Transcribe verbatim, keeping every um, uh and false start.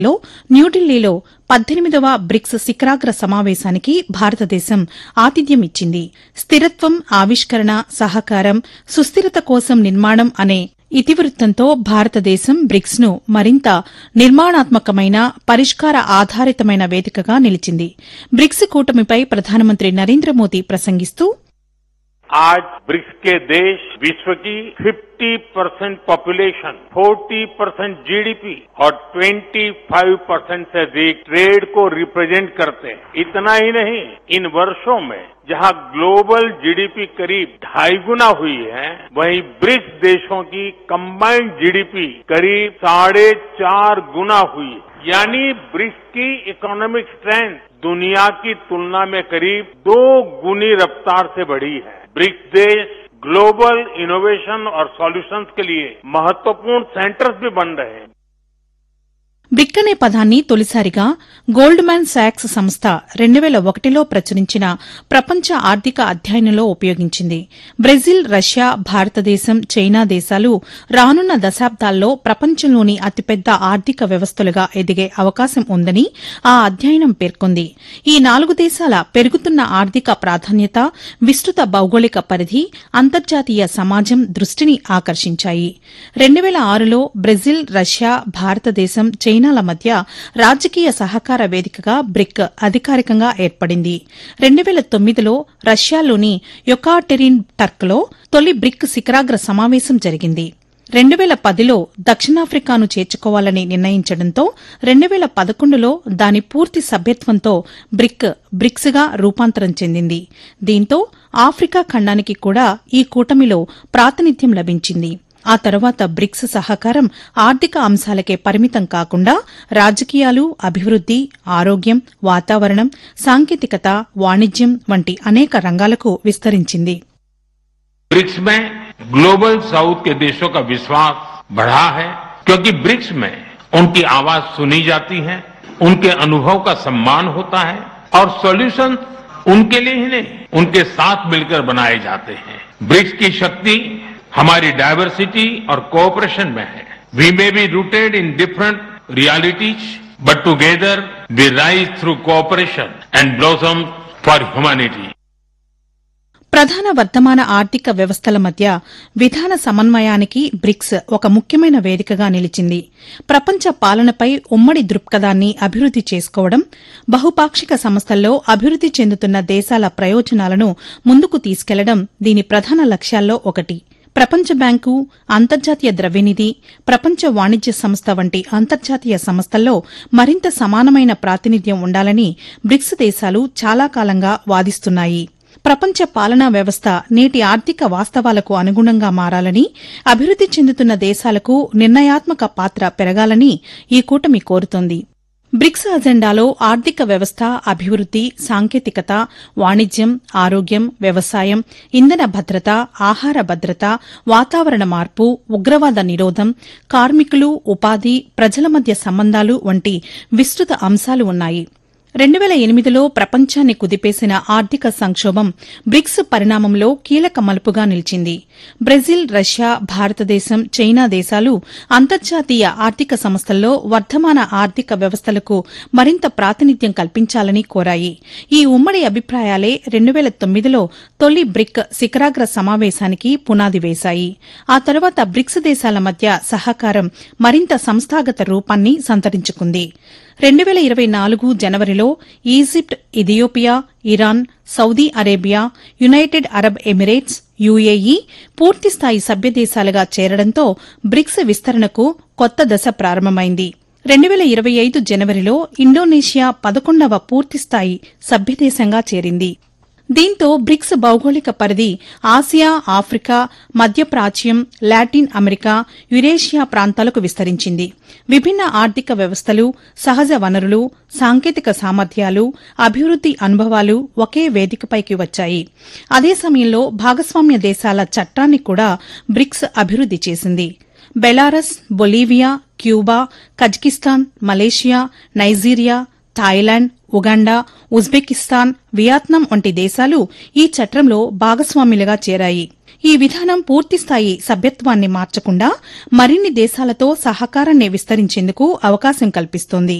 లో న్యూఢిల్లీలో పద్దెనిమిదవ బ్రిక్స్ శిఖరాగ్ర సమావేశానికి భారతదేశం ఆతిథ్యం ఇచ్చింది. స్థిరత్వం, ఆవిష్కరణ, సహకారం, సుస్థిరత కోసం నిర్మాణం అనే ఇతివృత్తంతో భారతదేశం బ్రిక్స్ ను మరింత నిర్మాణాత్మకమైన, పరిష్కార ఆధారితమైన వేదికగా నిలిచింది. బ్రిక్స్ కూటమిపై ప్రధానమంత్రి నరేంద్ర మోదీ ప్రసంగిస్తూ, आज ब्रिक्स के देश विश्व की पचास परसेंट पॉपुलेशन, चालीस परसेंट जीडीपी और पच्चीस परसेंट से अधिक ट्रेड को रिप्रेजेंट करते हैं। इतना ही नहीं, इन वर्षों में जहां ग्लोबल जीडीपी करीब ढाई गुना हुई है, वहीं ब्रिक्स देशों की कंबाइंड जीडीपी करीब साढ़े चार गुना हुई। यानी ब्रिक्स की इकोनॉमिक स्ट्रेंथ दुनिया की तुलना में करीब दो गुनी रफ्तार से बढ़ी है। ब्रिक्स देश ग्लोबल इनोवेशन और सॉल्यूशंस के लिए महत्वपूर्ण सेंटर्स भी बन रहे हैं। బ్రిక్ అనే పదాన్ని తొలిసారిగా గోల్డ్ మ్యాన్ సాక్స్ సంస్థ రెండు వేల ఒకటిలో ప్రచురించిన ప్రపంచ ఆర్థిక అధ్యయనంలో ఉపయోగించింది. బ్రెజిల్, రష్యా, భారతదేశం, చైనా దేశాలు రానున్న దశాబ్దాల్లో ప్రపంచంలోని అతిపెద్ద ఆర్థిక వ్యవస్థలుగా ఎదిగే అవకాశం ఉందని ఆ అధ్యయనం పేర్కొంది. ఈ నాలుగు దేశాల పెరుగుతున్న ఆర్థిక ప్రాధాన్యత, విస్తృత భౌగోళిక పరిధి అంతర్జాతీయ సమాజం దృష్టిని ఆకర్షించాయి. రెండు వేల ఆరులో బ్రెజిల్, రష్యా, భారతదేశం, చైనా చైనాల మధ్య రాజకీయ సహకార వేదికగా బ్రిక్ అధికారికంగా ఏర్పడింది. రెండు వేల తొమ్మిదిలో రష్యాలోని యొకాటెరిన్ టర్క్లో తొలి బ్రిక్ శిఖరాగ్ర సమావేశం జరిగింది. రెండు వేల పదిలో దక్షిణాఫ్రికాను చేర్చుకోవాలని నిర్ణయించడంతో రెండు వేల పదకొండులో దాని పూర్తి సభ్యత్వంతో బ్రిక్ బ్రిక్స్గా రూపాంతరం చెందింది. దీంతో ఆఫ్రికా ఖండానికి కూడా ఈ కూటమిలో ప్రాతినిధ్యం లభించింది. ఆ తర్వాత బ్రిక్స్ సహకారం ఆర్థిక అంశాలకే పరిమితం కాకుండా రాజకీయాలు, అభివృద్ది, ఆరోగ్యం, వాతావరణం, సాంకేతికత, వాణిజ్యం వంటి అనేక రంగాలకు విస్తరించింది. ब्रिक्स में ग्लोबल साउथ के देशों का विश्वास बढ़ा है, क्योंकि ब्रिक्स में उनकी आवाज सुनी जाती है, उनके अनुभव का सम्मान होता है और सॉल्यूशन उनके लिए ही नहीं, उनके साथ मिलकर बनाए जाते हैं। ब्रिक्स की शक्ति हमारी डायवर्सिटी और कोऑपरेशन में है. We may be rooted in different realities, but together we rise through cooperation and blossom for humanity. ప్రధాన వర్తమాన ఆర్థిక వ్యవస్థల మధ్య విధాన సమన్వయానికి బ్రిక్స్ ఒక ముఖ్యమైన వేదికగా నిలిచింది. ప్రపంచ పాలనపై ఉమ్మడి దృక్పథాన్ని అభివృద్ది చేసుకోవడం, బహుపాక్షిక సంస్థల్లో అభివృద్ది చెందుతున్న దేశాల ప్రయోజనాలను ముందుకు తీసుకెళ్లడం దీని ప్రధాన లక్ష్యాల్లో ఒకటి. ప్రపంచ బ్యాంకు, అంతర్జాతీయ ద్రవ్యనిధి, ప్రపంచ వాణిజ్య సంస్థ వంటి అంతర్జాతీయ సంస్థల్లో మరింత సమానమైన ప్రాతినిధ్యం ఉండాలని బ్రిక్స్ దేశాలు చాలా కాలంగా వాదిస్తున్నాయి. ప్రపంచ పాలనా వ్యవస్థ నేటి ఆర్థిక వాస్తవాలకు అనుగుణంగా మారాలని, అభివృద్ది చెందుతున్న దేశాలకు నిర్ణయాత్మక పాత్ర పెరగాలని ఈ కూటమి కోరుతోంది. బ్రిక్స్ అజెండాలో ఆర్థిక వ్యవస్థ, అభివృద్ది, సాంకేతికత, వాణిజ్యం, ఆరోగ్యం, వ్యవసాయం, ఇంధన భద్రత, ఆహార భద్రత, వాతావరణ మార్పు, ఉగ్రవాద నిరోధం, కార్మికులు, ఉపాధి, ప్రజల మధ్య సంబంధాలు వంటి విస్తృత అంశాలు ఉన్నాయి. రెండు వేల ఎనిమిదిలో ప్రపంచాన్ని కుదిపేసిన ఆర్థిక సంక్షోభం బ్రిక్స్ పరిణామంలో కీలక మలుపుగా నిలిచింది. బ్రెజిల్, రష్యా, భారతదేశం, చైనా దేశాలు అంతర్జాతీయ ఆర్థిక సంస్థల్లో వర్ధమాన ఆర్థిక వ్యవస్థలకు మరింత ప్రాతినిధ్యం కల్పించాలని కోరాయి. ఈ ఉమ్మడి అభిప్రాయాలే రెండు వేల తొమ్మిదిలో తొలి బ్రిక్ శిఖరాగ్ర సమావేశానికి పునాది వేశాయి. ఆ తర్వాత బ్రిక్స్ దేశాల మధ్య సహకారం మరింత సంస్థాగత రూపాన్ని సంతరించుకుంది. రెండు వేల ఇరవై నాలుగు జనవరిలో Egypt, Ethiopia, Iran, Saudi Arabia, United Arab Emirates, UAE పూర్తిస్థాయి సభ్యదేశాలుగా చేరడంతో బ్రిక్స్ విస్తరణకు కొత్త దశ ప్రారంభమైంది. రెండు వేల ఇరవై ఐదు జనవరిలో ఇండోనేషియా పదకొండవ పూర్తిస్థాయి సభ్యదేశంగా చేరింది. దీంతో బ్రిక్స్ భౌగోళిక పరిధి Asia, Africa, మధ్యప్రాచ్యం, Latin America, Eurasia ప్రాంతాలకు విస్తరించింది. విభిన్న ఆర్థిక వ్యవస్థలు, సహజ వనరులు, సాంకేతిక సామర్థ్యాలు, అభివృద్ది అనుభవాలు ఒకే వేదికపైకి వచ్చాయి. అదే సమయంలో భాగస్వామ్య దేశాల చట్టాన్ని కూడా బ్రిక్స్ అభివృద్ది చేసింది. Belarus, Bolivia, Cuba, Kazakhstan, Malaysia, Nigeria, Thailand, Uganda, Uzbekistan, Vietnam వంటి దేశాలు ఈ చట్రంలో భాగస్వాములుగా చేరాయి. ఈ విధానం పూర్తిస్థాయి సభ్యత్వాన్ని మార్చకుండా మరిన్ని దేశాలతో సహకారాన్ని విస్తరించేందుకు అవకాశం కల్పిస్తోంది.